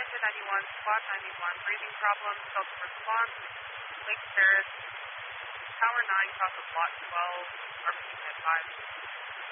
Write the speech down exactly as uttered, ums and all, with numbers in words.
Exit ninety-one, Squad ninety-one, breathing problems, Delta response, Lake Terrace, Tower nine, top of Lot twelve, R P ten five.